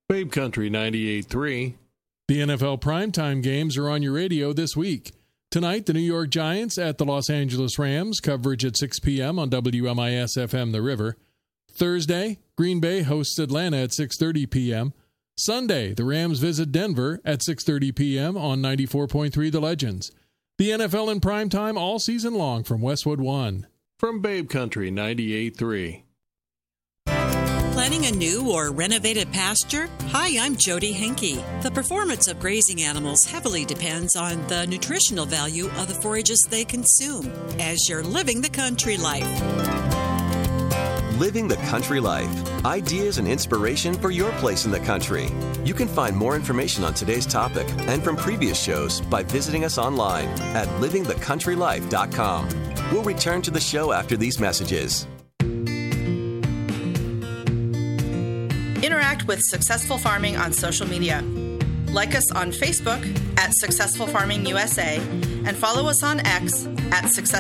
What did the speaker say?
Babe Country 98.3. The NFL primetime games are on your radio this week. Tonight, the New York Giants at the Los Angeles Rams, coverage at 6 p.m. on WMIS-FM The River. Thursday, Green Bay hosts Atlanta at 6:30 p.m. Sunday, the Rams visit Denver at 6:30 p.m. on 94.3 The Legends. The NFL in primetime all season long from Westwood One. From Babe Country 98.3. Planning a new or renovated pasture? Hi, I'm Jody Henke. The performance of grazing animals heavily depends on the nutritional value of the forages they consume as you're living the country life. Living the country life. Ideas and inspiration for your place in the country. You can find more information on today's topic and from previous shows by visiting us online at livingthecountrylife.com. We'll return to the show after these messages. Interact with Successful Farming on social media. Like us on Facebook at Successful Farming USA and follow us on X at Successful